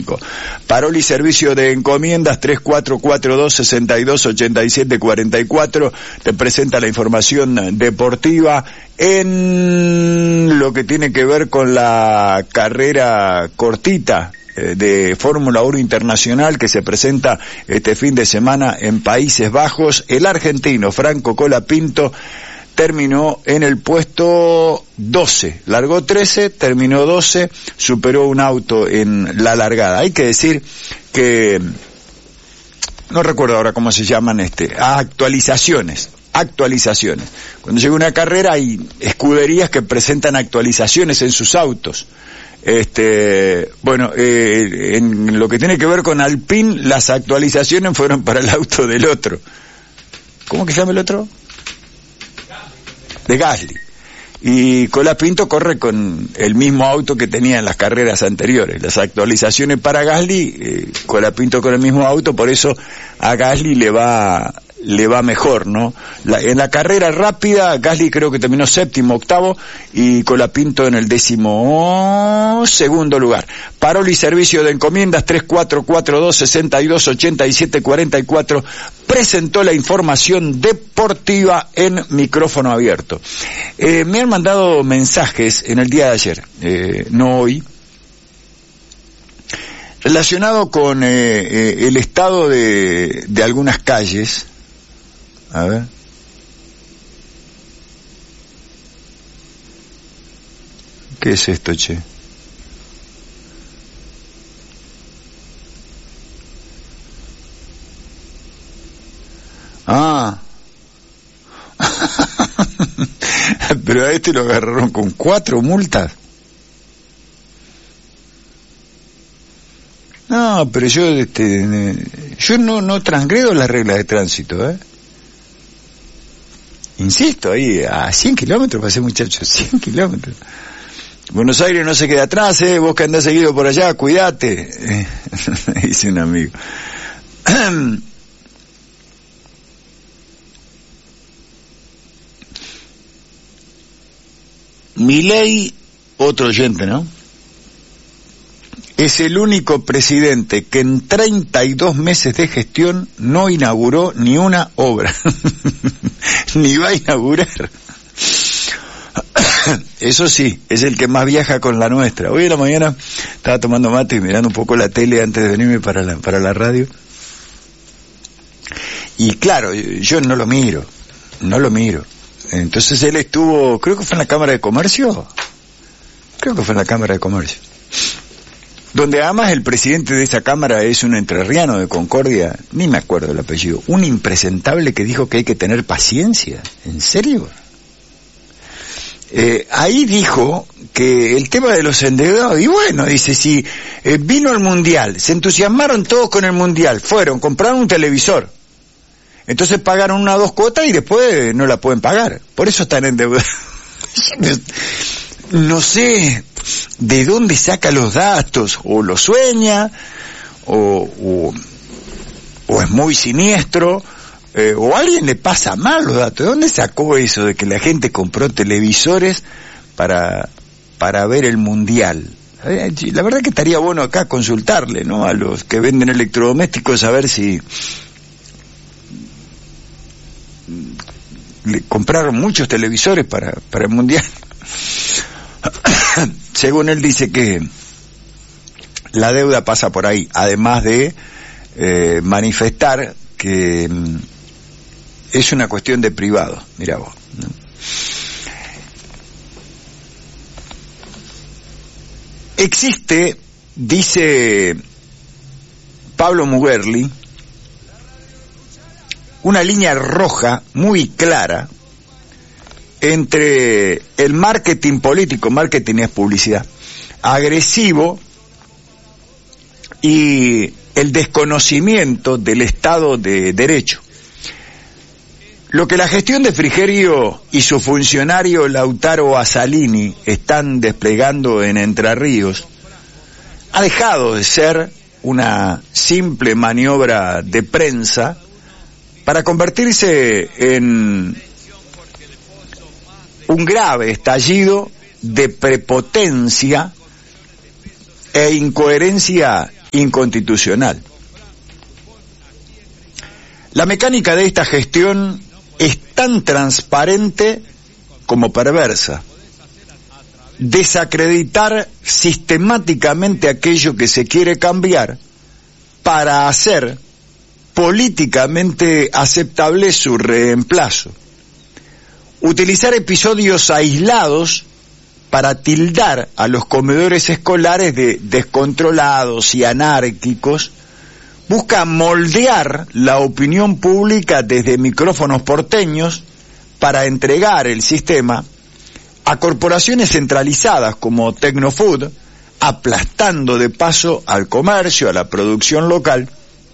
5. Parol y servicio de encomiendas 3442-628744. Te presenta la información deportiva en lo que tiene que ver con la carrera cortita de Fórmula 1 Internacional que se presenta este fin de semana en Países Bajos. El argentino Franco Colapinto terminó en el puesto 12, largó 13, terminó 12, superó un auto en la largada. Hay que decir que, no recuerdo ahora cómo se llaman, actualizaciones. Cuando llega una carrera hay escuderías que presentan actualizaciones en sus autos. En lo que tiene que ver con Alpine, las actualizaciones fueron para el auto del otro. ¿Cómo que se llama el otro? De Gasly. Y Colapinto corre con el mismo auto que tenía en las carreras anteriores. Las actualizaciones para Gasly, Colapinto con el mismo auto, por eso a Gasly le va mejor, ¿no? En la carrera rápida, Gasly creo que terminó séptimo, octavo, y Colapinto en el 12º lugar. Parol y servicio de encomiendas 3442-628744 presentó la información deportiva en micrófono abierto. Me han mandado mensajes en el día de ayer, no hoy, relacionado con el estado de algunas calles. A ver. ¿Qué es esto, che? Ah. Pero a este lo agarraron con 4 multas. No, pero yo no transgredo las reglas de tránsito, Insisto, ahí a 100 kilómetros pasé, muchachos, 100 kilómetros. Buenos Aires no se queda atrás, vos que andás seguido por allá, cuidate, dice un amigo. Milei, otro oyente, ¿no? Es el único presidente que en 32 meses de gestión no inauguró ni una obra. Ni va a inaugurar. Eso sí, es el que más viaja con la nuestra. Hoy en la mañana estaba tomando mate y mirando un poco la tele antes de venirme para la radio. Y claro, yo no lo miro. Entonces él estuvo, creo que fue en la Cámara de Comercio. Donde además el presidente de esa cámara es un entrerriano de Concordia, ni me acuerdo el apellido, un impresentable que dijo que hay que tener paciencia. ¿En serio? Ahí dijo que el tema de los endeudados, y bueno, dice, si vino el Mundial, se entusiasmaron todos con el Mundial, fueron, compraron un televisor, entonces pagaron 1 o 2 cuotas y después no la pueden pagar, por eso están endeudados. No sé de dónde saca los datos, o lo sueña, o es muy siniestro, o a alguien le pasa mal los datos. ¿De dónde sacó eso de que la gente compró televisores para ver el Mundial? La verdad que estaría bueno acá consultarle, ¿no?, a los que venden electrodomésticos, a ver si le compraron muchos televisores para el Mundial. Según él dice que la deuda pasa por ahí, además de manifestar que es una cuestión de privado, mirá vos, ¿no? Existe, dice Pablo Mugerli, una línea roja muy clara entre el marketing político, marketing es publicidad, agresivo, y el desconocimiento del Estado de Derecho. Lo que la gestión de Frigerio y su funcionario Lautaro Asalini están desplegando en Entre Ríos ha dejado de ser una simple maniobra de prensa para convertirse en un grave estallido de prepotencia e incoherencia inconstitucional. La mecánica de esta gestión es tan transparente como perversa. Desacreditar sistemáticamente aquello que se quiere cambiar para hacer políticamente aceptable su reemplazo. Utilizar episodios aislados para tildar a los comedores escolares de descontrolados y anárquicos, busca moldear la opinión pública desde micrófonos porteños para entregar el sistema a corporaciones centralizadas como Tecnofood, aplastando de paso al comercio, a la producción local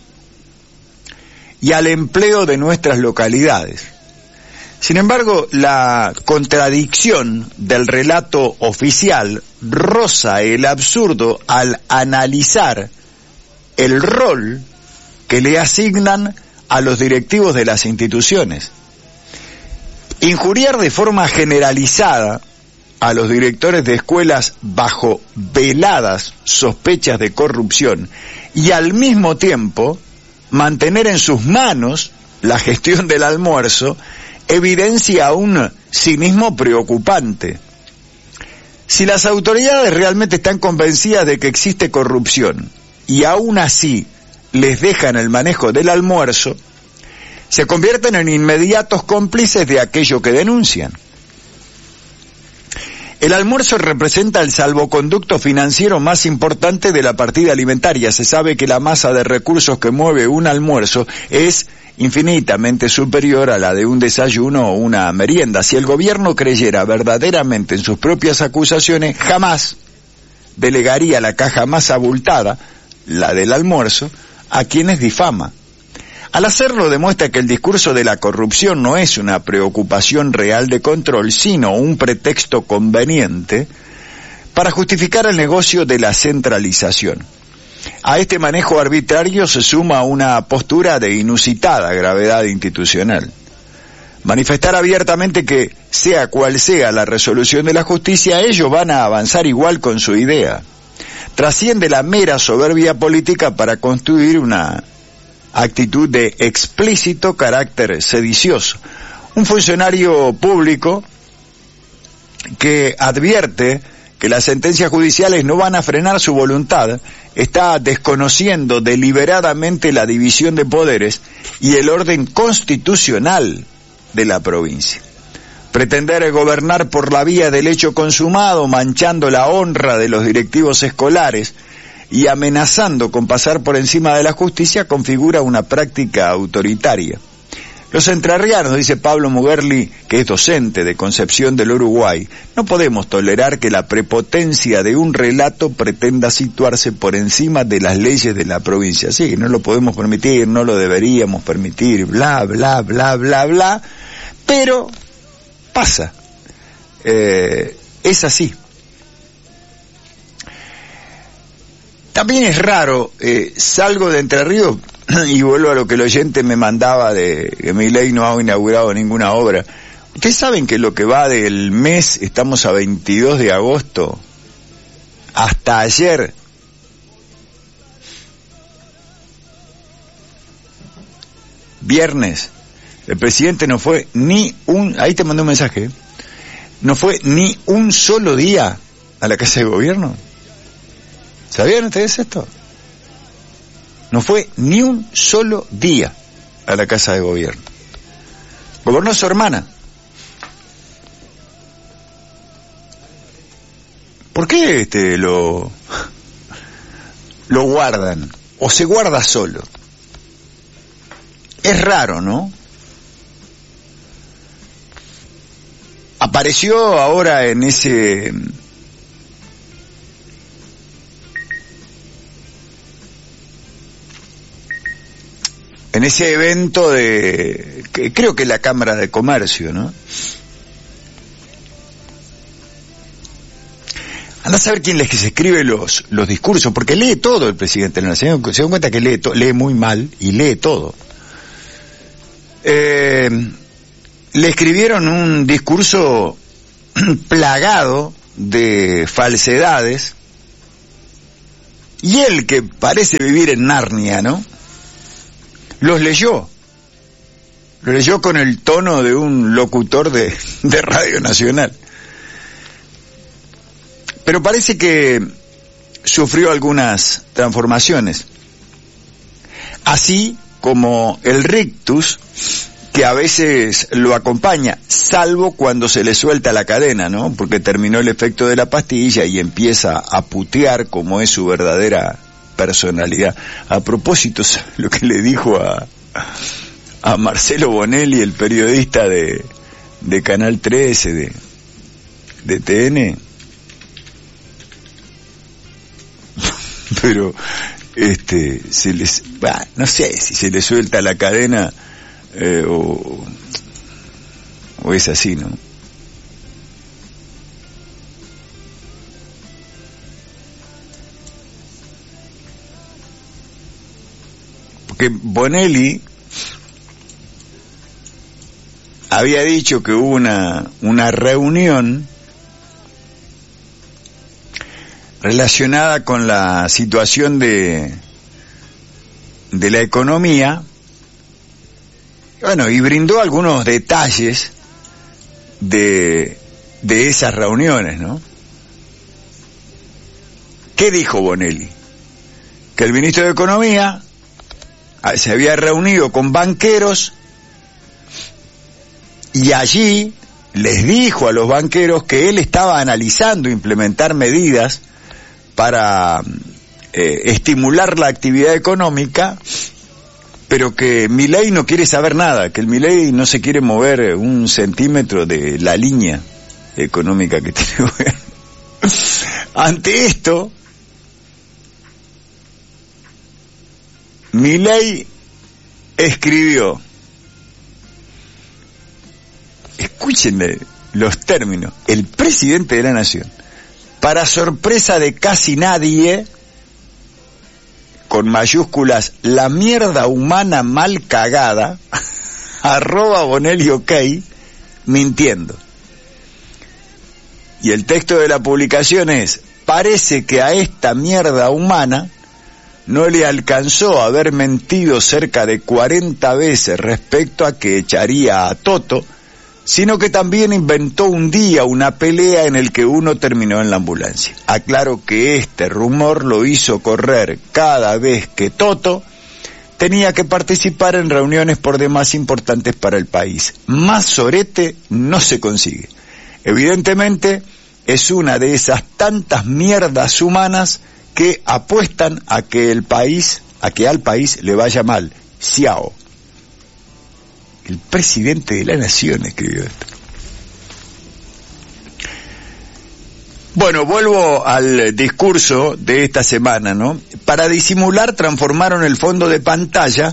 y al empleo de nuestras localidades. Sin embargo, la contradicción del relato oficial roza el absurdo al analizar el rol que le asignan a los directivos de las instituciones. Injuriar de forma generalizada a los directores de escuelas bajo veladas sospechas de corrupción y al mismo tiempo mantener en sus manos la gestión del almuerzo evidencia un cinismo preocupante. Si las autoridades realmente están convencidas de que existe corrupción y aún así les dejan el manejo del almuerzo, se convierten en inmediatos cómplices de aquello que denuncian. El almuerzo representa el salvoconducto financiero más importante de la partida alimentaria. Se sabe que la masa de recursos que mueve un almuerzo es infinitamente superior a la de un desayuno o una merienda. Si el gobierno creyera verdaderamente en sus propias acusaciones, jamás delegaría la caja más abultada, la del almuerzo, a quienes difama. Al hacerlo demuestra que el discurso de la corrupción no es una preocupación real de control, sino un pretexto conveniente para justificar el negocio de la centralización. A este manejo arbitrario se suma una postura de inusitada gravedad institucional. Manifestar abiertamente que, sea cual sea la resolución de la justicia, ellos van a avanzar igual con su idea. Trasciende la mera soberbia política para construir una actitud de explícito carácter sedicioso. Un funcionario público que advierte que las sentencias judiciales no van a frenar su voluntad, está desconociendo deliberadamente la división de poderes y el orden constitucional de la provincia. Pretender gobernar por la vía del hecho consumado, manchando la honra de los directivos escolares y amenazando con pasar por encima de la justicia, configura una práctica autoritaria. Los entrerrianos, dice Pablo Mugerli, que es docente de Concepción del Uruguay, no podemos tolerar que la prepotencia de un relato pretenda situarse por encima de las leyes de la provincia. Sí, no lo podemos permitir, no lo deberíamos permitir, bla, bla, bla, bla, bla, pero pasa. Es así. También es raro, salgo de Entre Ríos y vuelvo a lo que el oyente me mandaba de que Milei no ha inaugurado ninguna obra. Ustedes saben que lo que va del mes, estamos a 22 de agosto, hasta ayer, viernes, el presidente no fue ni ahí te mandé un mensaje, no fue ni un solo día a la Casa de Gobierno. ¿Sabían ustedes esto? No fue ni un solo día a la Casa de Gobierno. Gobernó su hermana. ¿Por qué lo guardan? ¿O se guarda solo? Es raro, ¿no? Apareció ahora en ese evento que creo que la Cámara de Comercio, ¿no? Anda a saber quién les escribe los discursos, porque lee todo el presidente de la Nación. Se dan cuenta que lee muy mal y lee todo. Le escribieron un discurso plagado de falsedades Y él, que parece vivir en Narnia, ¿no?, los leyó. Lo leyó con el tono de un locutor de Radio Nacional. Pero parece que sufrió algunas transformaciones. Así como el rictus, que a veces lo acompaña, salvo cuando se le suelta la cadena, ¿no?, porque terminó el efecto de la pastilla y empieza a putear como es su verdadera personalidad. A propósito, lo que le dijo a Marcelo Bonelli, el periodista de Canal 13, de TN, pero no sé si se le suelta la cadena o es así, ¿no? Porque Bonelli había dicho que hubo una reunión relacionada con la situación de la economía, bueno, y brindó algunos detalles de esas reuniones, ¿no? ¿Qué dijo Bonelli? Que el ministro de Economía se había reunido con banqueros y allí les dijo a los banqueros que él estaba analizando implementar medidas para estimular la actividad económica, pero que Milei no quiere saber nada, que el Milei no se quiere mover un centímetro de la línea económica que tiene. Ante esto, Milei escribió, escúchenme los términos, el presidente de la nación, para sorpresa de casi nadie, con mayúsculas, la mierda humana mal cagada, @Bonelli OK, mintiendo. Y el texto de la publicación es: parece que a esta mierda humana no le alcanzó haber mentido cerca de 40 veces respecto a que echaría a Toto, sino que también inventó un día una pelea en el que uno terminó en la ambulancia. Aclaro que este rumor lo hizo correr cada vez que Toto tenía que participar en reuniones por demás importantes para el país. Más sorete no se consigue. Evidentemente es una de esas tantas mierdas humanas que apuestan a que al país le vaya mal. Xiao. El presidente de la nación escribió esto. Bueno, vuelvo al discurso de esta semana, ¿no? Para disimular, transformaron el fondo de pantalla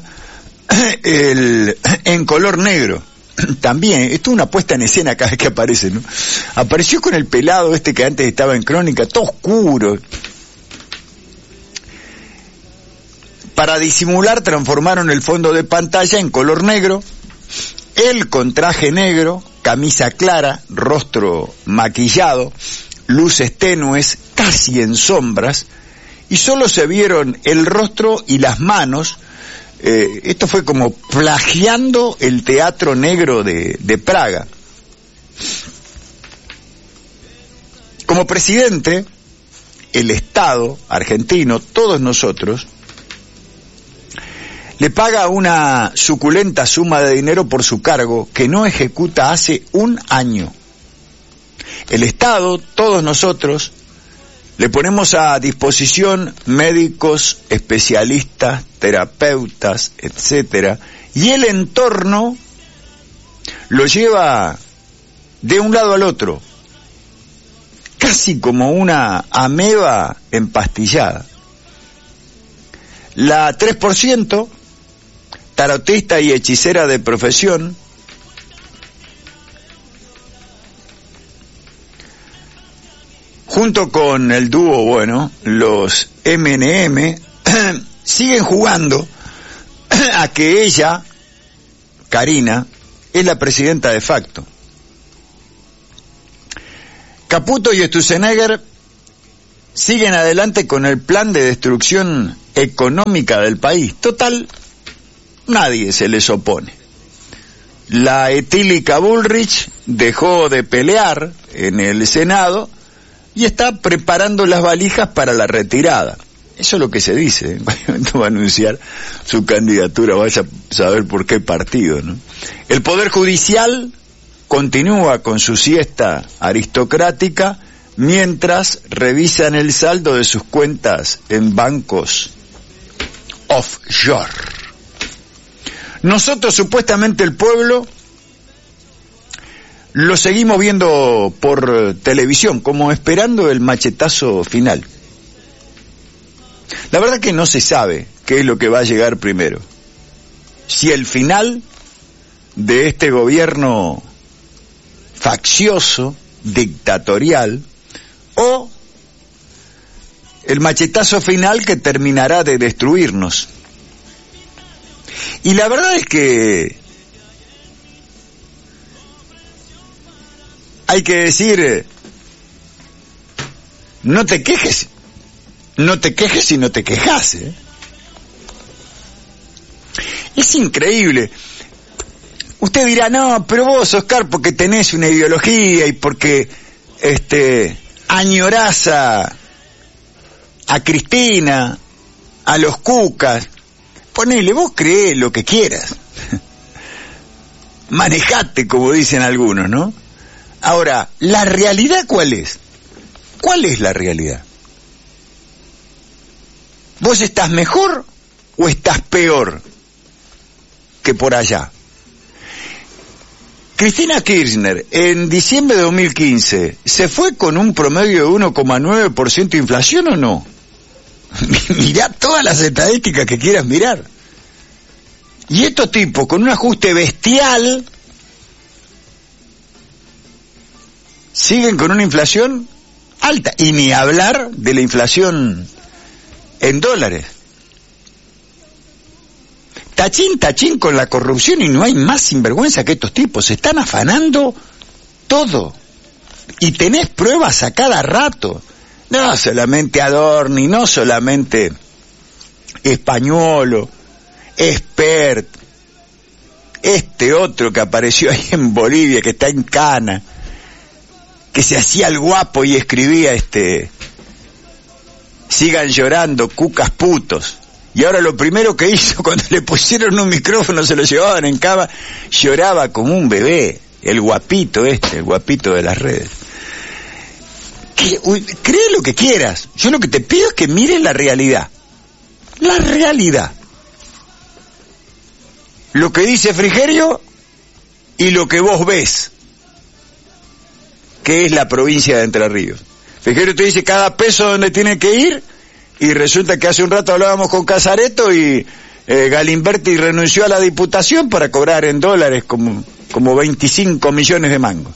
en color negro. También, esto es una puesta en escena cada vez que aparece, ¿no? Apareció con el pelado este que antes estaba en Crónica, todo oscuro. Para disimular, transformaron el fondo de pantalla en color negro. Él con traje negro, camisa clara, rostro maquillado, luces tenues, casi en sombras, y solo se vieron el rostro y las manos. Esto fue como plagiando el Teatro Negro de Praga. Como presidente, el Estado argentino, todos nosotros, le paga una suculenta suma de dinero por su cargo que no ejecuta hace un año. El Estado, todos nosotros, le ponemos a disposición médicos, especialistas, terapeutas, etcétera, y el entorno lo lleva de un lado al otro, casi como una ameba empastillada. La 3%, tarotista y hechicera de profesión, junto con el dúo, bueno, los M&M, siguen jugando a que ella, Karina, es la presidenta de facto. Caputo y Sturzenegger siguen adelante con el plan de destrucción económica del país. Total, nadie se les opone. La etílica Bullrich dejó de pelear en el Senado y está preparando las valijas para la retirada. Eso es lo que se dice. En cualquier momento va a anunciar su candidatura, vaya a saber por qué partido, ¿no? El Poder Judicial continúa con su siesta aristocrática mientras revisan el saldo de sus cuentas en bancos offshore. Nosotros, supuestamente el pueblo, lo seguimos viendo por televisión, como esperando el machetazo final. La verdad que no se sabe qué es lo que va a llegar primero. Si el final de este gobierno faccioso, dictatorial, o el machetazo final que terminará de destruirnos. Y la verdad es que hay que decir, no te quejes si no te quejas, ¿eh? Es increíble. Usted dirá, no, pero vos, Oscar, porque tenés una ideología y porque añorás a Cristina, a los cucas. Ponele, vos creés lo que quieras. Manejate, como dicen algunos, ¿no? Ahora, ¿la realidad cuál es? ¿Cuál es la realidad? ¿Vos estás mejor o estás peor que por allá? Cristina Kirchner, en diciembre de 2015, ¿se fue con un promedio de 1,9% de inflación o no? Mirá todas las estadísticas que quieras mirar. Y estos tipos, con un ajuste bestial, siguen con una inflación alta. Y ni hablar de la inflación en dólares. Tachín con la corrupción, y no hay más sinvergüenza que estos tipos. Se están afanando todo. Y tenés pruebas a cada rato. No solamente Adorni, no solamente Españolo, Expert, este otro que apareció ahí en Bolivia, que está en cana, que se hacía el guapo y escribía sigan llorando, cucas putos. Y ahora lo primero que hizo cuando le pusieron un micrófono, se lo llevaban en cama, lloraba como un bebé, el guapito el guapito de las redes. Cree lo que quieras, yo lo que te pido es que mires la realidad. La realidad. Lo que dice Frigerio y lo que vos ves, que es la provincia de Entre Ríos. Frigerio te dice cada peso donde tiene que ir, y resulta que hace un rato hablábamos con Casareto y Galimberti renunció a la diputación para cobrar en dólares como 25 millones de mangos.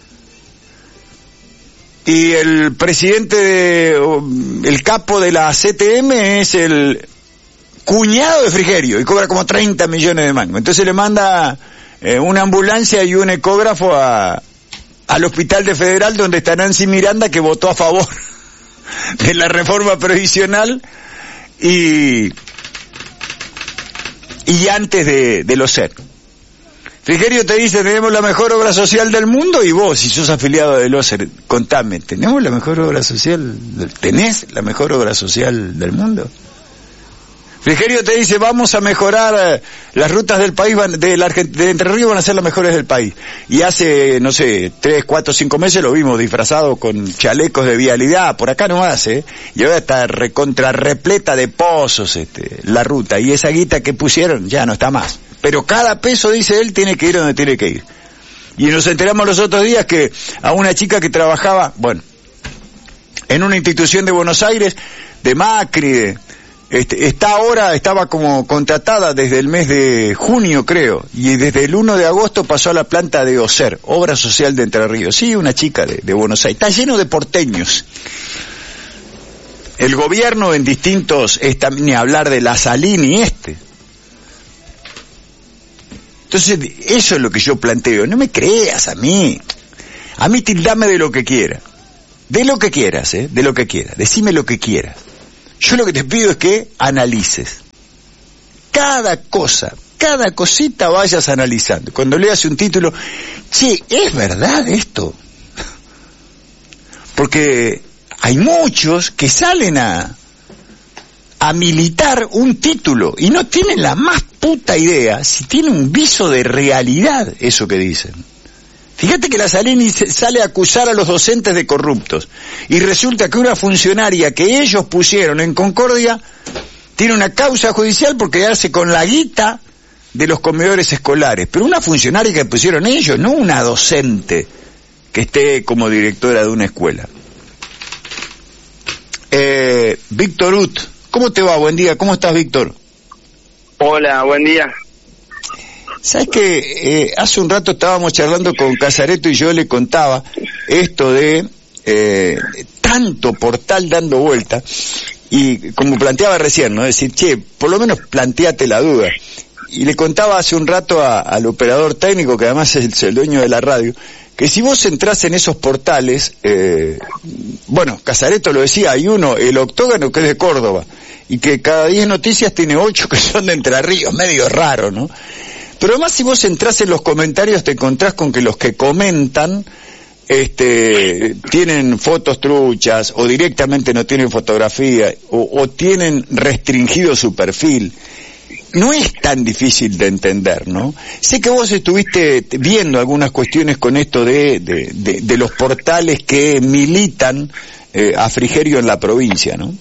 Y el presidente, el capo de la CTM es el cuñado de Frigerio y cobra como 30 millones de mangos. Entonces le manda una ambulancia y un ecógrafo al hospital de Federal, donde está Nancy Miranda, que votó a favor de la reforma previsional y antes de los CER. Frigerio te dice, tenemos la mejor obra social del mundo, y vos, si sos afiliado de LOSER, contame, ¿tenés la mejor obra social del mundo? Frigerio te dice, vamos a mejorar las rutas del país, de Entre Ríos van a ser las mejores del país. Y hace, no sé, 3, 4, 5 meses lo vimos disfrazado con chalecos de vialidad, por acá nomás, y ahora está recontra repleta de pozos, la ruta, y esa guita que pusieron ya no está más. Pero cada peso, dice él, tiene que ir donde tiene que ir. Y nos enteramos los otros días que a una chica que trabajaba, en una institución de Buenos Aires, de Macri, estaba como contratada desde el mes de junio, creo, y desde el 1 de agosto pasó a la planta de OSER, Obra Social de Entre Ríos. Sí, una chica de Buenos Aires. Está lleno de porteños. El gobierno en distintos, ni hablar de la Salini Entonces, eso es lo que yo planteo. No me creas a mí. A mí tildame de lo que quiera. de lo que quieras, de lo que quieras, decime lo que quieras. Yo lo que te pido es que analices. Cada cosa, cada cosita vayas analizando. Cuando leas un título, che, ¿es verdad esto? Porque hay muchos que salen a militar un título y no tienen la más puta idea si tiene un viso de realidad eso que dicen. Fíjate que la Salini sale a acusar a los docentes de corruptos y resulta que una funcionaria que ellos pusieron en Concordia tiene una causa judicial por quedarse con la guita de los comedores escolares, pero una funcionaria que pusieron ellos, no una docente que esté como directora de una escuela. Víctor Ut, ¿cómo te va? Buen día, ¿cómo estás, Víctor? Hola, buen día. ¿Sabes que hace un rato estábamos charlando con Casareto y yo le contaba esto de tanto portal dando vuelta y como planteaba recién, ¿no? Decir, che, por lo menos planteate la duda. Y le contaba hace un rato al operador técnico, que además es el dueño de la radio, que si vos entrás en esos portales, bueno, Casareto lo decía, hay uno, El Octógono, que es de Córdoba, y que cada 10 noticias tiene 8 que son de Entre Ríos, medio raro, ¿no? Pero además si vos entrás en los comentarios te encontrás con que los que comentan tienen fotos truchas o directamente no tienen fotografía o tienen restringido su perfil. No es tan difícil de entender, ¿no? Sé que vos estuviste viendo algunas cuestiones con esto de los portales que militan a Frigerio en la provincia, ¿no?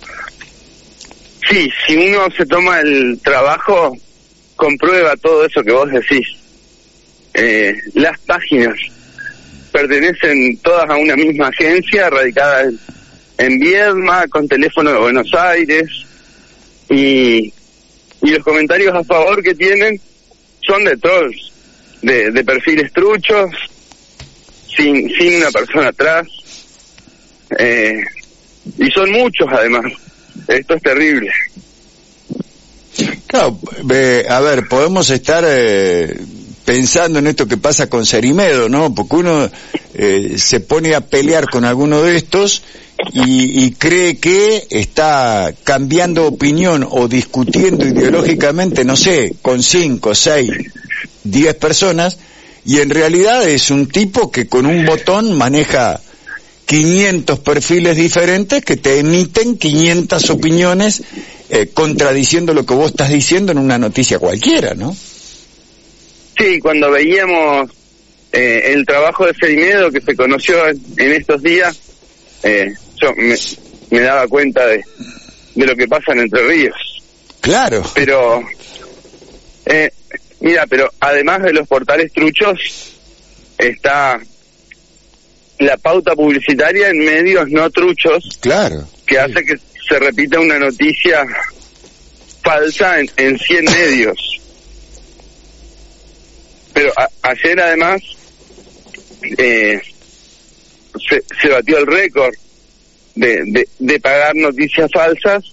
Sí, si uno se toma el trabajo, comprueba todo eso que vos decís. Las páginas pertenecen todas a una misma agencia radicada en Viedma, con teléfono de Buenos Aires, y los comentarios a favor que tienen son de trolls, de perfiles truchos, sin una persona atrás, y son muchos además. Esto es terrible. Claro, a ver, podemos estar pensando en esto que pasa con Cerimedo, ¿no? Porque uno se pone a pelear con alguno de estos y cree que está cambiando opinión o discutiendo ideológicamente, no sé, con 5, 6, 10 personas, y en realidad es un tipo que con un botón maneja 500 perfiles diferentes que te emiten 500 opiniones contradiciendo lo que vos estás diciendo en una noticia cualquiera, ¿no? Sí, cuando veíamos el trabajo de Cerimedo que se conoció en estos días, yo me daba cuenta de lo que pasa en Entre Ríos. Claro. Pero, mira, pero además de los portales truchos, está la pauta publicitaria en medios no truchos. Claro. Que hace que se repita una noticia falsa en 100 medios. Pero ayer además se batió el récord de pagar noticias falsas.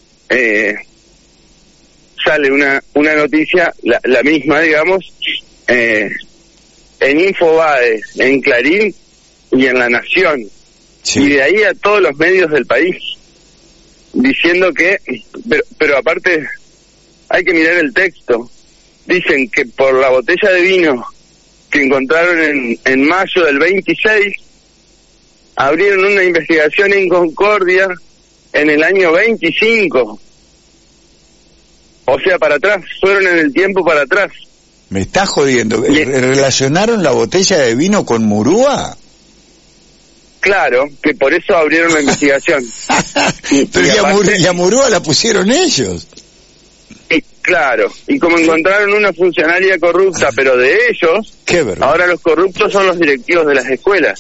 Sale una noticia, la misma digamos, en Infobae, en Clarín y en La Nación. Sí. Y de ahí a todos los medios del país, diciendo que, pero aparte hay que mirar el texto. Dicen que por la botella de vino que encontraron en mayo del 26, abrieron una investigación en Concordia en el año 25. O sea, para atrás, fueron en el tiempo para atrás. Me estás jodiendo. ¿Relacionaron la botella de vino con Murúa? Claro, que por eso abrieron la investigación. Pero y a Murúa la pusieron ellos. Claro, y como encontraron una funcionaria corrupta, pero de ellos, ahora los corruptos son los directivos de las escuelas.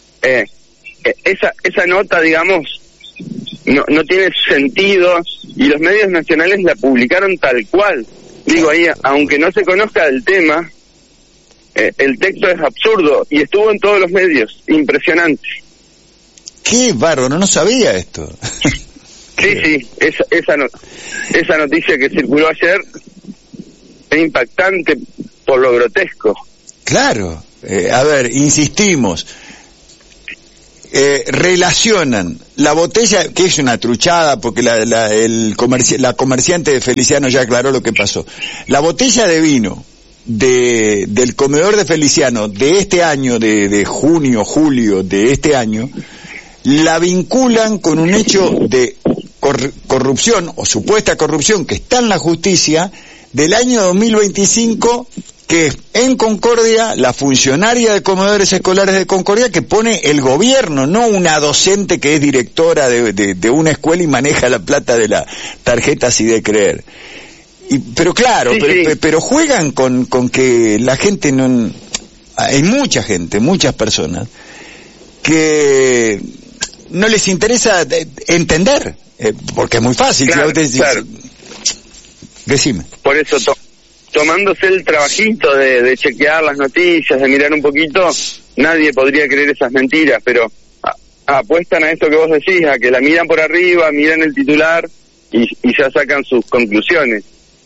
Esa nota, digamos, no tiene sentido, y los medios nacionales la publicaron tal cual. Digo, ahí, aunque no se conozca el tema, el texto es absurdo, y estuvo en todos los medios, impresionante. ¡Qué bárbaro! No sabía esto. Sí, esa noticia que circuló ayer es impactante por lo grotesco. Claro, a ver, insistimos. relacionan la botella, que es una truchada, porque la comerciante de Feliciano ya aclaró lo que pasó. La botella de vino del comedor de Feliciano de este año, de junio, julio de este año, la vinculan con un hecho de corrupción o supuesta corrupción que está en la justicia del año 2025, que es en Concordia la funcionaria de comedores escolares de Concordia que pone el gobierno, no una docente que es directora de una escuela y maneja la plata de la tarjeta así de creer. Pero claro, pero juegan con que la gente no... Hay mucha gente, muchas personas que no les interesa entender, porque es muy fácil. Claro. Decime. Por eso tomándose el trabajito de chequear las noticias, de mirar un poquito, nadie podría creer esas mentiras, pero apuestan a esto que vos decís, a que la miran por arriba, miran el titular y ya sacan sus conclusiones.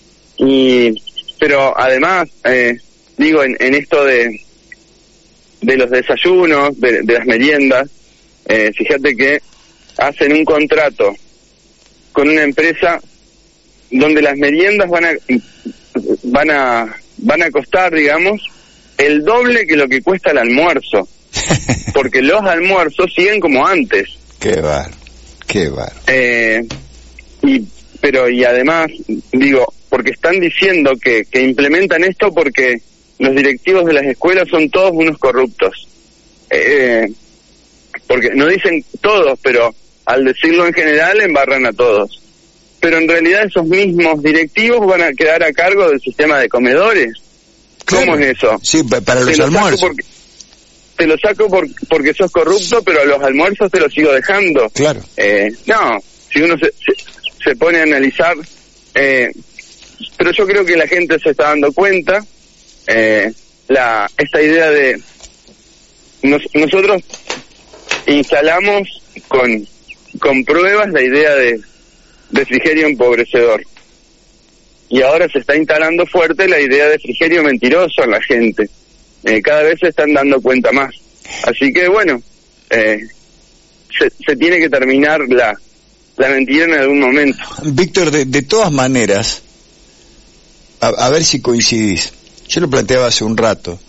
Pero además, digo, en esto de los desayunos, de las meriendas, fíjate que hacen un contrato con una empresa donde las meriendas van a costar, digamos, el doble que lo que cuesta el almuerzo, porque los almuerzos siguen como antes. Qué bar. Y además, digo, porque están diciendo que implementan esto porque los directivos de las escuelas son todos unos corruptos. Porque no dicen todos, pero al decirlo en general embarran a todos. Pero en realidad esos mismos directivos van a quedar a cargo del sistema de comedores. Claro. ¿Cómo es eso? Sí, para los almuerzos. Te lo saco porque sos corrupto, pero a los almuerzos te lo sigo dejando. Claro. No, si uno se pone a analizar, pero yo creo que la gente se está dando cuenta, esta idea de nosotros instalamos con pruebas la idea de refrigerio empobrecedor, y ahora se está instalando fuerte la idea de refrigerio mentiroso en la gente. Cada vez se están dando cuenta más, así que bueno, se tiene que terminar la mentira en algún momento. Víctor, de todas maneras, a ver si coincidís, yo lo planteaba hace un rato,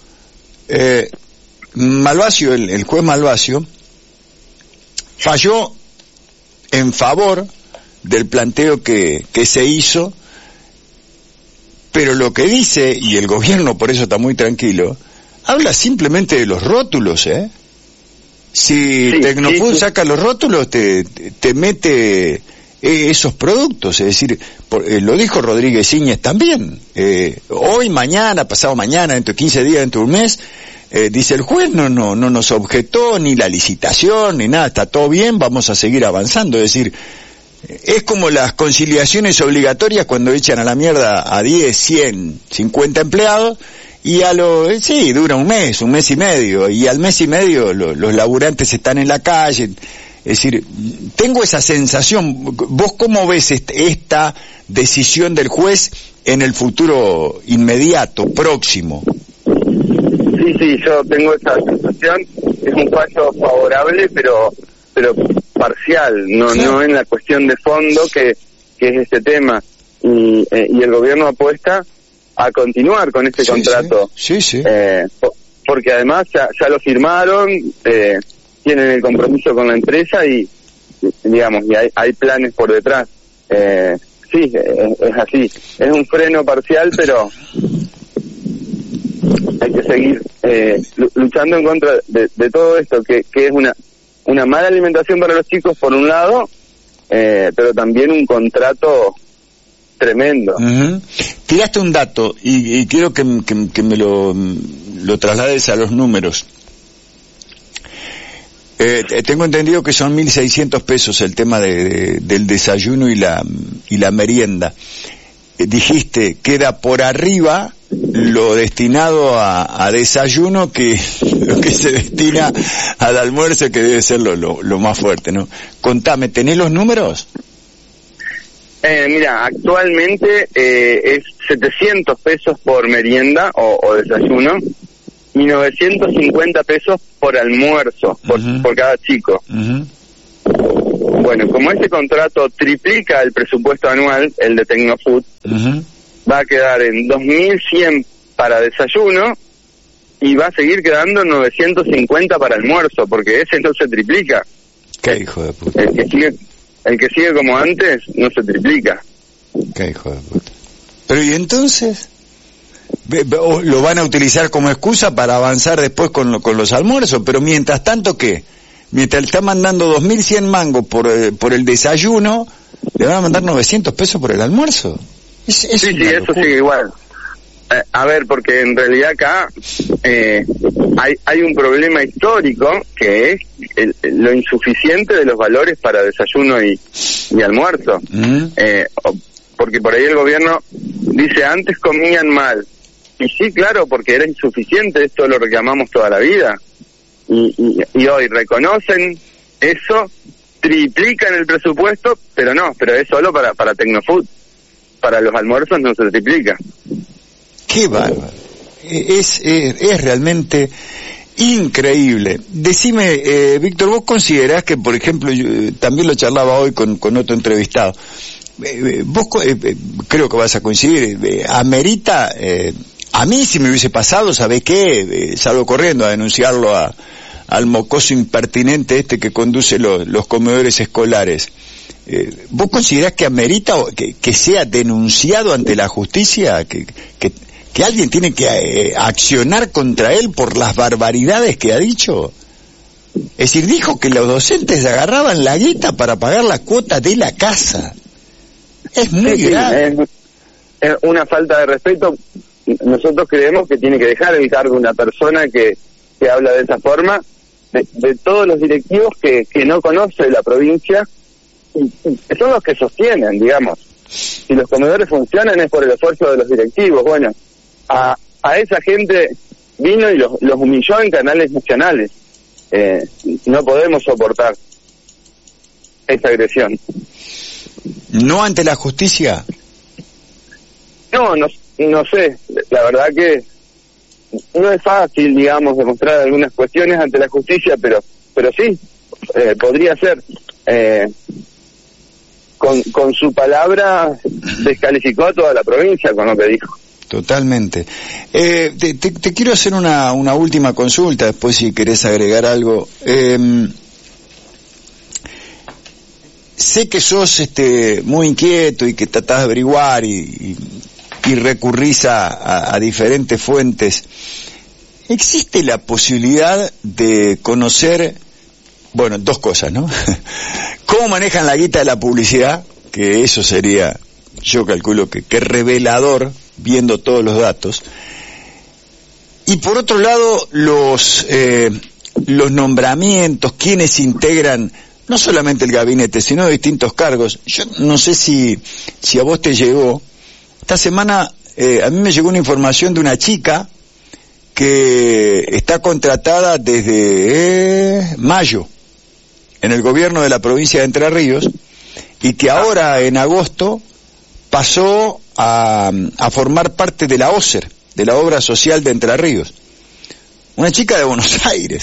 Malvasio, el juez Malvasio falló en favor del planteo que se hizo, pero lo que dice, y el gobierno por eso está muy tranquilo, habla simplemente de los rótulos, Si Tecnofood saca los rótulos, te mete esos productos, es decir, lo dijo Rodríguez Íñez también, hoy, mañana, pasado mañana, dentro de 15 días, dentro de un mes, dice el juez, no nos objetó ni la licitación, ni nada, está todo bien, vamos a seguir avanzando, es decir, es como las conciliaciones obligatorias cuando echan a la mierda a 10, 100, 50 empleados, y dura un mes y medio, y al mes y medio los laburantes están en la calle. Es decir, tengo esa sensación. ¿Vos cómo ves esta decisión del juez en el futuro inmediato, próximo? Sí, yo tengo esa sensación. Es un fallo favorable, pero parcial, no en la cuestión de fondo que es este tema. Y el gobierno apuesta a continuar con este contrato. Sí. Porque además ya lo firmaron, tienen el compromiso con la empresa y digamos, y hay planes por detrás. Sí, es así. Es un freno parcial, pero hay que seguir luchando en contra de todo esto, que es una mala alimentación para los chicos por un lado, pero también un contrato tremendo. Uh-huh. Tiraste un dato y quiero que me lo traslades a los números. Tengo entendido que son 1.600 pesos el tema del desayuno y la merienda. Dijiste, queda por arriba lo destinado a desayuno que lo que se destina al almuerzo, que debe ser lo más fuerte, ¿no? Contame, ¿tenés los números? Mira, actualmente es 700 pesos por merienda o desayuno, y y 950 pesos por almuerzo, por cada chico. Bueno, como ese contrato triplica el presupuesto anual, el de Tecnofood, va a quedar en 2.100 para desayuno y va a seguir quedando 950 para almuerzo, porque ese no se triplica. ¿Qué hijo de puta? El que sigue como antes no se triplica. ¿Qué hijo de puta? Pero ¿y entonces? ¿Lo van a utilizar como excusa para avanzar después con los almuerzos? Pero mientras tanto, ¿qué? Mientras le están mandando 2.100 mangos por el desayuno, ¿le van a mandar 900 pesos por el almuerzo? Sí, eso sigue igual. A ver, porque en realidad acá hay un problema histórico que es lo insuficiente de los valores para desayuno y almuerzo. Porque por ahí el gobierno dice, antes comían mal. Y sí, claro, porque era insuficiente, esto lo reclamamos toda la vida. Y hoy reconocen eso, triplican el presupuesto, pero es solo para Tecnofood. Para los almuerzos no se triplica. ¡Qué bárbaro! Es realmente increíble. Decime, Víctor, ¿vos considerás que, por ejemplo, yo también lo charlaba hoy con otro entrevistado, vos creo que vas a coincidir, amerita, a mí si me hubiese pasado, ¿sabés qué? Salgo corriendo a denunciarlo al mocoso impertinente que conduce los comedores escolares. ¿Vos considerás que amerita que sea denunciado ante la justicia, que alguien tiene que accionar contra él por las barbaridades que ha dicho? Es decir, dijo que los docentes agarraban la guita para pagar la cuota de la casa. Es muy grave. Es una falta de respeto. Nosotros creemos que tiene que dejar el cargo una persona que habla de esa forma, de todos los directivos que no conoce la provincia, que son los que sostienen, digamos. Si los comedores funcionan es por el esfuerzo de los directivos. Bueno, a esa gente vino y los humilló en canales nacionales. No podemos soportar esa agresión. ¿No ante la justicia? No sé, la verdad que no es fácil, digamos, demostrar algunas cuestiones ante la justicia, pero sí, podría ser. Con su palabra descalificó a toda la provincia con lo que dijo. Totalmente. Te quiero hacer una última consulta, después si querés agregar algo. Sé que sos muy inquieto y que tratás de averiguar y recurrís a diferentes fuentes. ¿Existe la posibilidad de conocer, bueno, dos cosas, ¿no? ¿Cómo manejan la guita de la publicidad? Que eso sería, yo calculo que revelador, viendo todos los datos. Y por otro lado, los nombramientos, quienes integran no solamente el gabinete, sino distintos cargos. Yo no sé si a vos te llegó. Esta semana a mí me llegó una información de una chica que está contratada desde mayo en el gobierno de la provincia de Entre Ríos y que ahora en agosto pasó a formar parte de la OSER, de la Obra Social de Entre Ríos. Una chica de Buenos Aires,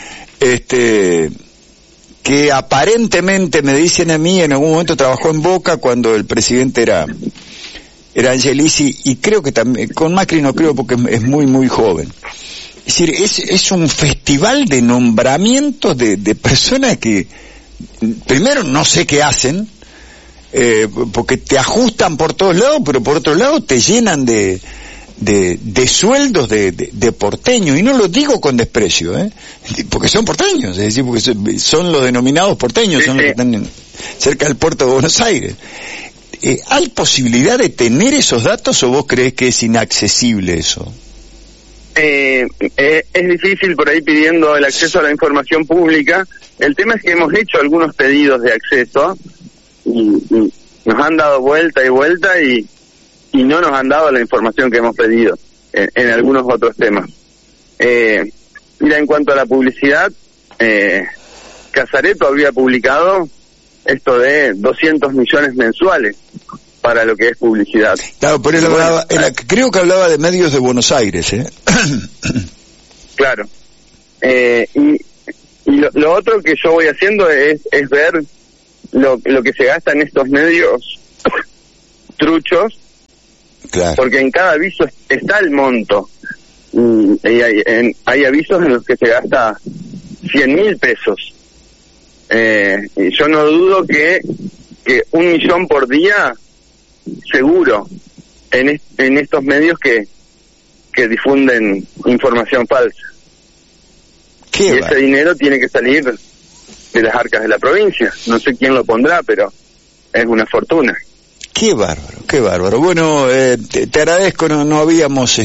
que aparentemente, me dicen a mí, en algún momento trabajó en Boca cuando el presidente era Angelici, y creo que también, con Macri no creo porque es muy muy joven. Es decir, es un festival de nombramientos de personas que, primero, no sé qué hacen, porque te ajustan por todos lados, pero por otro lado te llenan de sueldos de porteños, y no lo digo con desprecio, porque son porteños, es decir, porque son los denominados porteños, son los que están cerca del puerto de Buenos Aires. ¿Hay posibilidad de tener esos datos o vos crees que es inaccesible eso? Es difícil por ahí pidiendo el acceso a la información pública. El tema es que hemos hecho algunos pedidos de acceso y nos han dado vuelta y vuelta y no nos han dado la información que hemos pedido en algunos otros temas. Mira, en cuanto a la publicidad, Casareto había publicado esto de 200 millones mensuales para lo que es publicidad. Claro, pero él hablaba, creo que hablaba de medios de Buenos Aires, Claro. Y lo otro que yo voy haciendo es ver lo que se gasta en estos medios truchos, claro, porque en cada aviso está el monto. Y hay avisos en los que se gasta 100.000 pesos. Y yo no dudo que 1.000.000 por día, seguro, en estos medios que difunden información falsa. Y ese dinero tiene que salir de las arcas de la provincia. No sé quién lo pondrá, pero es una fortuna. Qué bárbaro, qué bárbaro. Bueno, te agradezco, no habíamos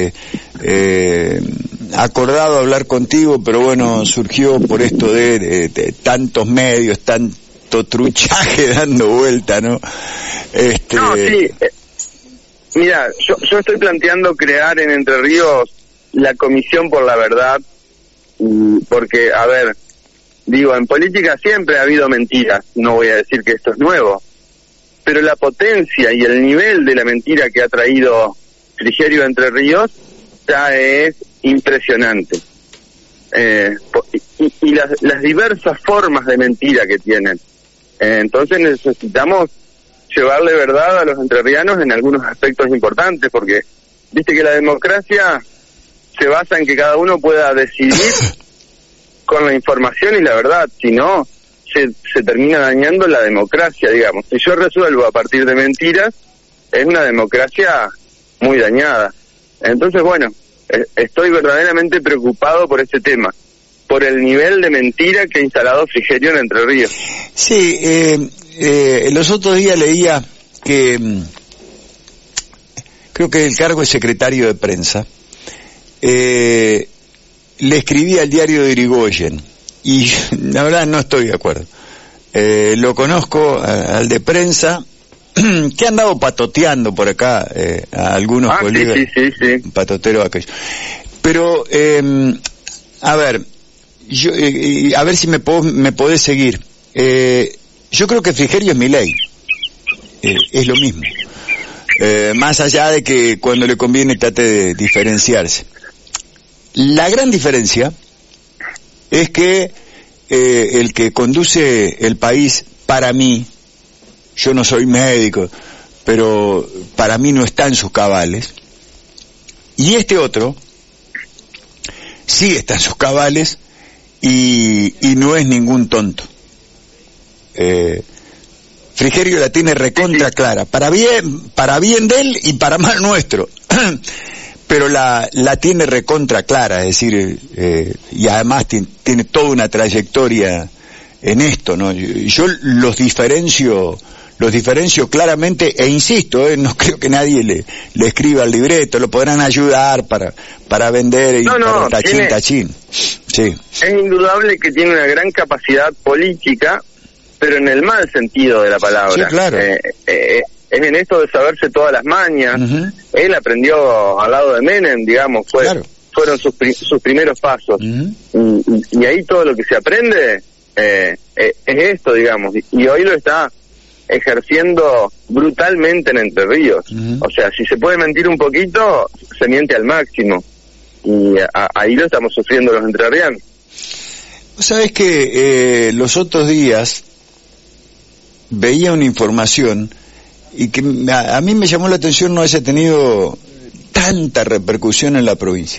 acordado hablar contigo, pero bueno, surgió por esto de tantos medios, tanto truchaje dando vuelta, ¿no? No, sí. Mira, yo estoy planteando crear en Entre Ríos la Comisión por la Verdad, porque, a ver, digo, en política siempre ha habido mentiras, no voy a decir que esto es nuevo, pero la potencia y el nivel de la mentira que ha traído Frigerio a Entre Ríos ya es impresionante. Y las diversas formas de mentira que tienen. Entonces necesitamos llevarle verdad a los entrerrianos en algunos aspectos importantes, porque viste que la democracia se basa en que cada uno pueda decidir con la información y la verdad, si no, se termina dañando la democracia, digamos. Si yo resuelvo a partir de mentiras, es una democracia muy dañada. Entonces, bueno, estoy verdaderamente preocupado por este tema, por el nivel de mentira que ha instalado Frigerio en Entre Ríos. Sí, los otros días leía que creo que el cargo de secretario de prensa le escribí al diario de Irigoyen y la verdad no estoy de acuerdo. Lo conozco al de prensa que ha andado patoteando por acá a algunos colegas, sí. patotero aquello. Pero a ver, yo a ver si me podés seguir. Yo creo que Frigerio es Milei, es lo mismo, más allá de que cuando le conviene trate de diferenciarse. La gran diferencia es que el que conduce el país, para mí, yo no soy médico, pero para mí no está en sus cabales, y este otro sí está en sus cabales y no es ningún tonto. Frigerio la tiene recontra clara, para bien de él y para mal nuestro, pero la tiene recontra clara, es decir, y además tiene toda una trayectoria en esto, ¿no? Yo los diferencio claramente, e insisto, no creo que nadie le escriba el libreto, lo podrán ayudar para vender y para tachín. Sí. Es indudable que tiene una gran capacidad política, pero en el mal sentido de la palabra. Sí, claro. Es en esto de saberse todas las mañas. Uh-huh. Él aprendió al lado de Menem, digamos, fueron sus primeros pasos. Uh-huh. Y ahí todo lo que se aprende es esto, digamos, y hoy lo está ejerciendo brutalmente en Entre Ríos. Uh-huh. O sea, si se puede mentir un poquito, se miente al máximo. Y ahí lo estamos sufriendo los entrerrianos. ¿Sabes que los otros días veía una información y que a mí me llamó la atención no haya tenido tanta repercusión en la provincia?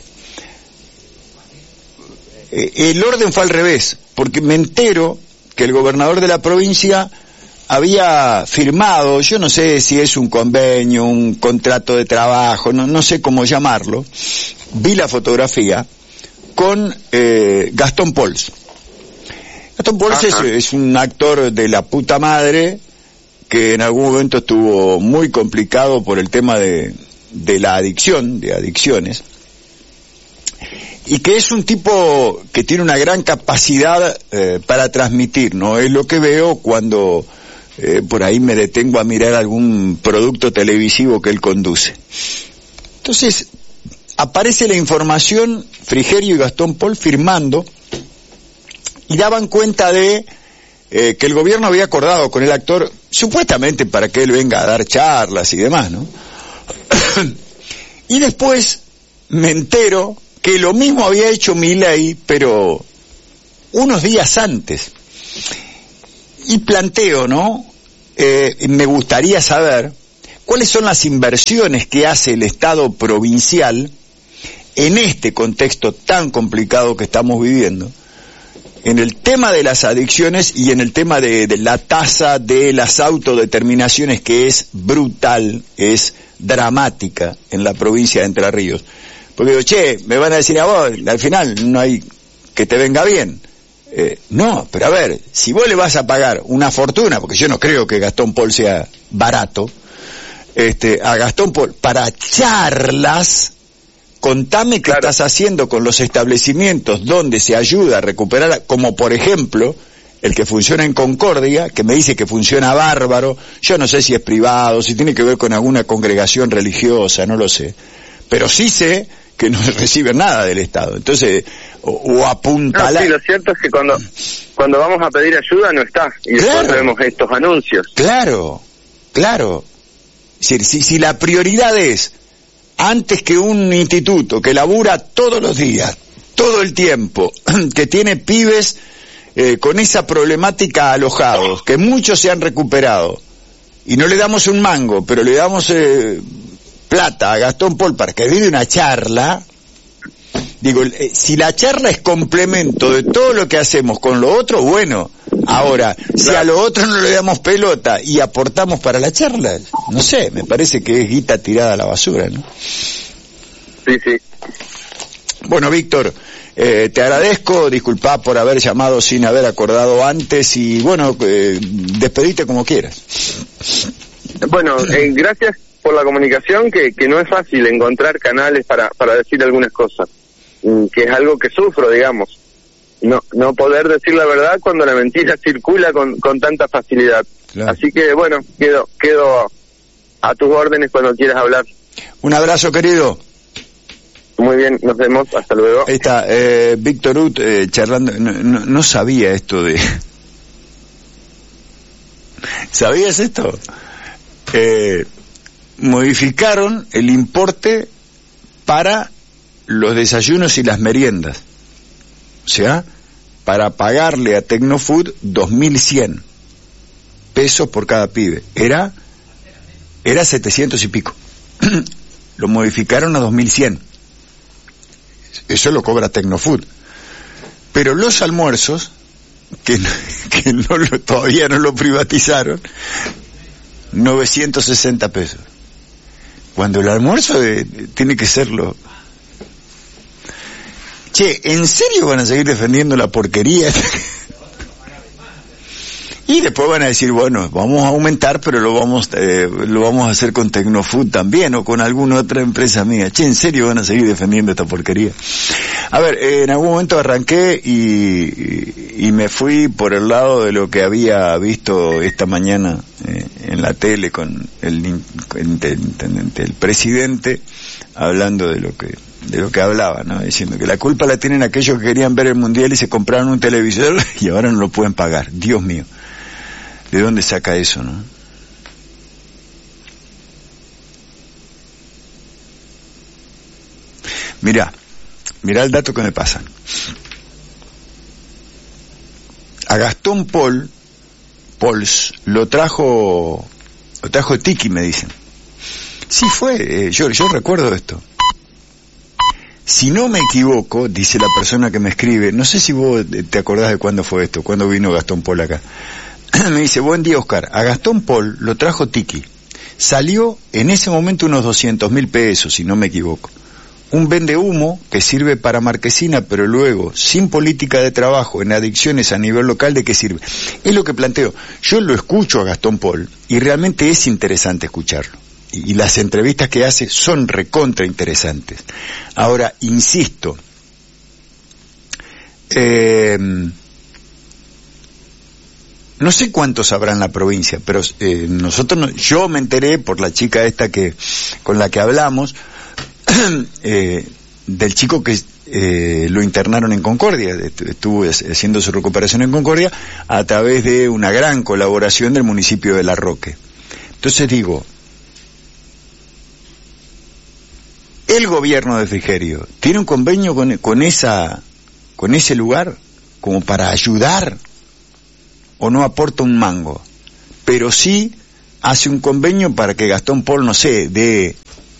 El orden fue al revés, porque me entero que el gobernador de la provincia había firmado, yo no sé si es un convenio, un contrato de trabajo, no sé cómo llamarlo, vi la fotografía, con Gastón Pols. Gastón Pols es un actor de la puta madre que en algún momento estuvo muy complicado por el tema de la adicción, de adicciones, y que es un tipo que tiene una gran capacidad para transmitir, ¿no? Es lo que veo cuando por ahí me detengo a mirar algún producto televisivo que él conduce. Entonces, aparece la información, Frigerio y Gastón Pols firmando, y daban cuenta de que el gobierno había acordado con el actor, supuestamente para que él venga a dar charlas y demás, ¿no? Y después me entero que lo mismo había hecho Milei, pero unos días antes. Y planteo, ¿no? Me gustaría saber cuáles son las inversiones que hace el Estado provincial en este contexto tan complicado que estamos viviendo, en el tema de las adicciones y en el tema de la tasa de las autodeterminaciones, que es brutal, es dramática en la provincia de Entre Ríos. Porque digo, che, me van a decir a vos, al final no hay que te venga bien. No, pero a ver, si vos le vas a pagar una fortuna, porque yo no creo que Gastón Pol sea barato, a Gastón Pol para charlas, contame qué estás haciendo con los establecimientos donde se ayuda a recuperar, como por ejemplo el que funciona en Concordia, que me dice que funciona bárbaro. Yo no sé si es privado, si tiene que ver con alguna congregación religiosa, no lo sé, pero sí sé que no reciben nada del Estado. Entonces, o apuntala. No, sí, lo cierto es que cuando vamos a pedir ayuda no está, y después vemos estos anuncios. Claro. Si la prioridad es, antes que un instituto que labura todos los días, todo el tiempo, que tiene pibes con esa problemática alojados, que muchos se han recuperado, y no le damos un mango, pero le damos plata a Gastón Pol para que dé una charla, digo, si la charla es complemento de todo lo que hacemos con lo otro, bueno. Ahora, si a lo otro no le damos pelota y aportamos para la charla, no sé, me parece que es guita tirada a la basura, ¿no? Sí. Bueno, Víctor, te agradezco, disculpá por haber llamado sin haber acordado antes y bueno, despedite como quieras. Bueno, gracias por la comunicación, que no es fácil encontrar canales para decir algunas cosas, que es algo que sufro, digamos. No poder decir la verdad cuando la mentira circula con tanta facilidad. Claro. Así que bueno, quedo a tus órdenes cuando quieras hablar. Un abrazo, querido. Muy bien, nos vemos, hasta luego. Ahí está, Víctor Ut charlando, no sabía esto de... ¿Sabías esto? Modificaron el importe para los desayunos y las meriendas. O sea, para pagarle a Tecnofood 2.100 pesos por cada pibe. Era 700 y pico. Lo modificaron a 2.100. Eso lo cobra Tecnofood. Pero los almuerzos, que todavía no lo privatizaron, 960 pesos. Cuando el almuerzo tiene que serlo... Che, ¿en serio van a seguir defendiendo la porquería? Y después van a decir, bueno, vamos a aumentar, pero lo vamos a hacer con Tecnofood también, o con alguna otra empresa mía. Che, ¿en serio van a seguir defendiendo esta porquería? A ver, en algún momento arranqué y me fui por el lado de lo que había visto esta mañana en la tele con el presidente, hablando de lo que hablaba, ¿no? Diciendo que la culpa la tienen aquellos que querían ver el mundial y se compraron un televisor y ahora no lo pueden pagar. Dios mío, ¿de dónde saca eso, no? Mirá el dato que me pasan. A Gastón Pols lo trajo Tiki, me dicen. Sí fue, yo recuerdo esto. Si no me equivoco, dice la persona que me escribe, no sé si vos te acordás de cuándo fue esto, cuándo vino Gastón Pol acá. Me dice, buen día, Oscar, a Gastón Pol lo trajo Tiki. Salió en ese momento unos 200.000 pesos, si no me equivoco. Un vende humo que sirve para Marquesina, pero luego, sin política de trabajo, en adicciones a nivel local, ¿de qué sirve? Es lo que planteo. Yo lo escucho a Gastón Pol y realmente es interesante escucharlo. Y las entrevistas que hace son recontra interesantes. Ahora, insisto, no sé cuántos habrá en la provincia, pero yo me enteré por la chica esta con la que hablamos, del chico que lo internaron en Concordia, estuvo haciendo su recuperación en Concordia a través de una gran colaboración del municipio de La Roque. Entonces digo, el gobierno de Frigerio tiene un convenio con ese lugar como para ayudar, o no aporta un mango, pero sí hace un convenio para que Gastón Paul, no sé, dé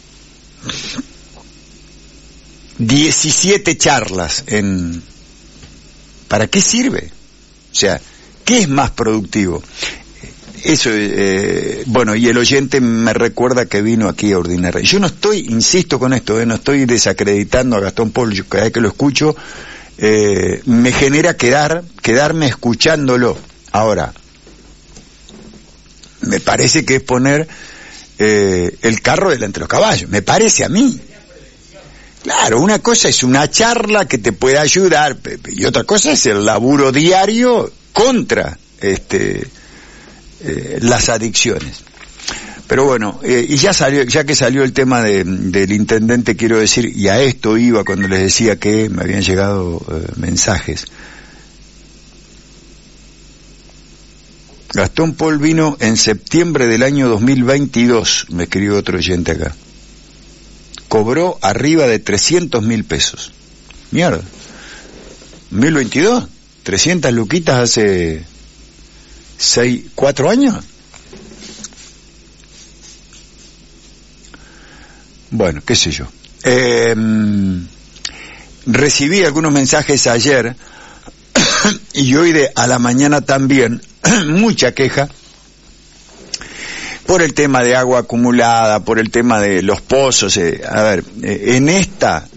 17 charlas ¿para qué sirve? O sea, ¿qué es más productivo? Eso, bueno, y el oyente me recuerda que vino aquí a Ordinaria. Yo no estoy, insisto con esto, no estoy desacreditando a Gastón Paul. Yo cada vez que lo escucho, me genera quedarme escuchándolo. Ahora, me parece que es poner el carro delante de los caballos, me parece a mí. Claro, una cosa es una charla que te puede ayudar, y otra cosa es el laburo diario contra las adicciones. Pero bueno, y ya que salió el tema del intendente, quiero decir, y a esto iba cuando les decía que me habían llegado mensajes. Gastón Paul vino en septiembre del año 2022, me escribió otro oyente acá. Cobró arriba de 300.000 pesos. Mierda. 2022, 300 luquitas hace 4 años. Bueno, qué sé yo. Recibí algunos mensajes ayer y hoy a la mañana también, mucha queja por el tema de agua acumulada, por el tema de los pozos. A ver, en esta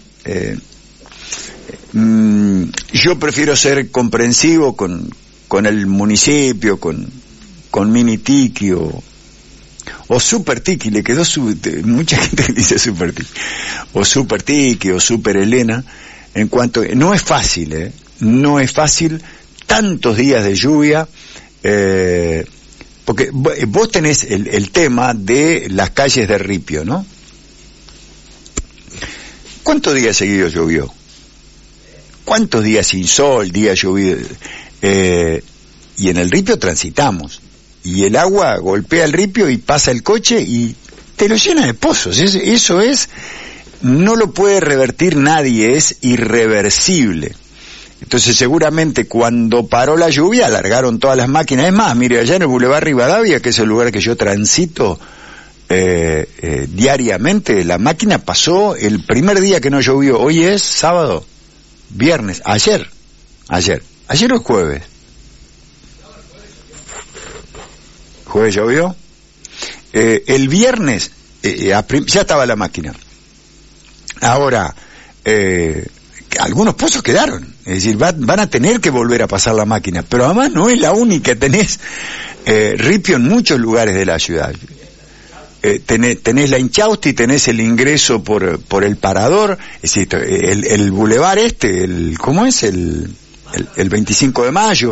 yo prefiero ser comprensivo con el municipio, con Mini Tiki o Super Tiki, le quedó mucha gente dice Super Tiki, o Super Tiki o Super Elena, en cuanto, no es fácil, no es fácil, tantos días de lluvia, porque vos tenés el tema de las calles de ripio, ¿no? ¿Cuántos días seguidos llovió? ¿Cuántos días sin sol, días llovidos? Y en el ripio transitamos, y el agua golpea el ripio y pasa el coche y te lo llena de pozos. Eso no lo puede revertir nadie, es irreversible. Entonces seguramente cuando paró la lluvia alargaron todas las máquinas. Es más, mire, allá en el Boulevard Rivadavia, que es el lugar que yo transito diariamente, la máquina pasó el primer día que no llovió. Hoy es sábado, viernes, ayer o jueves. Jueves llovió. El viernes ya estaba la máquina. Ahora, algunos pozos quedaron, es decir, van a tener que volver a pasar la máquina, pero además no es la única, tenés ripio en muchos lugares de la ciudad. Tenés la Inchausti, tenés el ingreso por el Parador, es decir, el bulevar ¿cómo es? El 25 de mayo,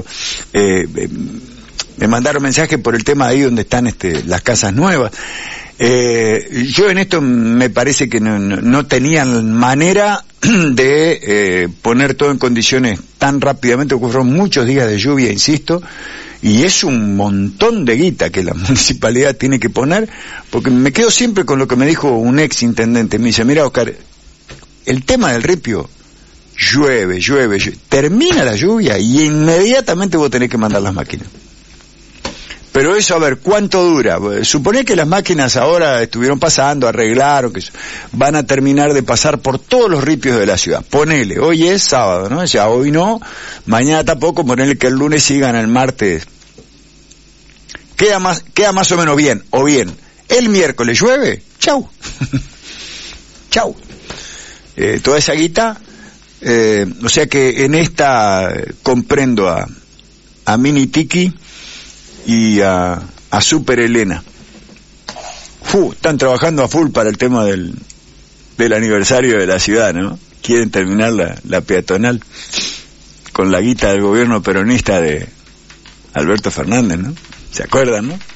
me mandaron mensajes por el tema de ahí donde están las casas nuevas. Yo en esto me parece que no tenían manera de poner todo en condiciones tan rápidamente, porque fueron muchos días de lluvia, insisto, y es un montón de guita que la municipalidad tiene que poner, porque me quedo siempre con lo que me dijo un ex intendente. Me dice, mira, Oscar, el tema del ripio, llueve, termina la lluvia y inmediatamente vos tenés que mandar las máquinas. Pero eso, a ver, ¿cuánto dura? Suponé que las máquinas ahora estuvieron pasando, arreglaron, que van a terminar de pasar por todos los ripios de la ciudad. Ponele, hoy es sábado, ¿no? Ya hoy no, mañana tampoco, ponele que el lunes sigan, el martes. Queda más o menos bien, o bien. El miércoles llueve, chau. Chau. Toda esa guita, o sea que en esta comprendo a Mini Tiki y a Super Elena. Están trabajando a full para el tema del aniversario de la ciudad, ¿no? Quieren terminar la peatonal con la guita del gobierno peronista de Alberto Fernández, ¿no? ¿Se acuerdan, no?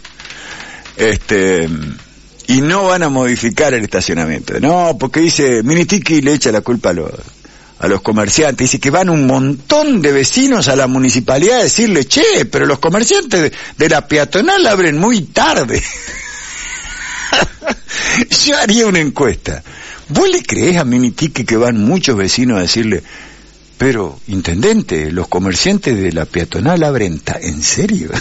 Y no van a modificar el estacionamiento. No, porque dice, Mini Tiki le echa la culpa a los comerciantes, dice que van un montón de vecinos a la municipalidad a decirle, che, pero los comerciantes de la peatonal abren muy tarde. Yo haría una encuesta. ¿Vos le creés a Minitique que van muchos vecinos a decirle, pero, intendente, los comerciantes de la peatonal abren ¿en serio?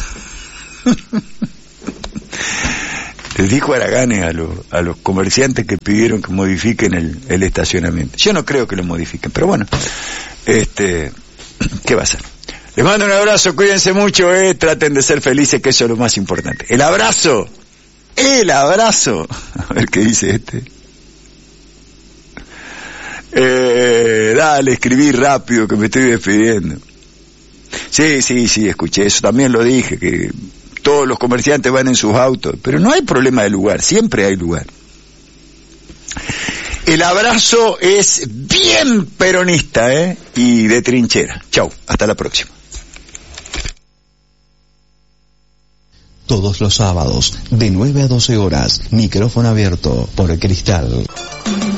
Les dijo Araganes a los comerciantes que pidieron que modifiquen el estacionamiento. Yo no creo que lo modifiquen, pero bueno, ¿qué va a ser? Les mando un abrazo, cuídense mucho, traten de ser felices, que eso es lo más importante. ¡El abrazo! A ver qué dice dale, escribí rápido que me estoy despidiendo. Sí, escuché eso, también lo dije, que todos los comerciantes van en sus autos, pero no hay problema de lugar, siempre hay lugar. El abrazo es bien peronista, y de trinchera. Chau, hasta la próxima. Todos los sábados, de 9 a 12 horas, micrófono abierto por Cristal.